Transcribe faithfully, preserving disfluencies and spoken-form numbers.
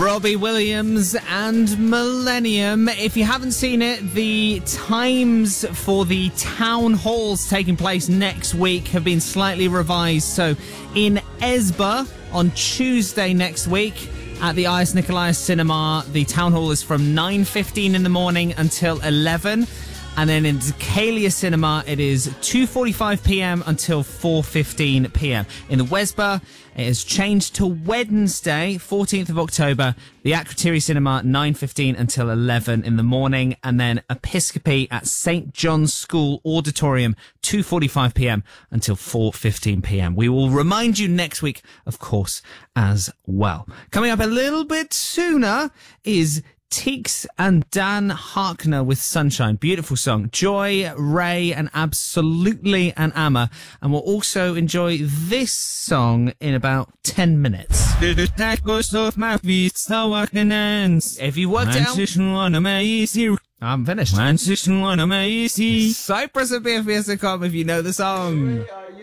Robbie Williams and Millennium. If you haven't seen it, the times for the town halls taking place next week have been slightly revised. So in Esba on Tuesday next week at the Ias Nikolaos Cinema, the town hall is from nine fifteen in the morning until eleven. And then in Deucalia Cinema, it is two forty-five p.m. until four fifteen p.m. In the Wesba, it has changed to Wednesday, fourteenth of October, the Akrotiri Cinema, nine fifteen until eleven in the morning. And then Episcopi at Saint John's School Auditorium, two forty-five p.m. until four fifteen p.m. We will remind you next week, of course, as well. Coming up a little bit sooner is Teeks and Dan Harkner with Sunshine. Beautiful song. Joy, Ray, and Absolutely an Amma. And we'll also enjoy this song in about ten minutes. If you worked it out... I'm finished. Cyprus and B F B S dot com if you know the song.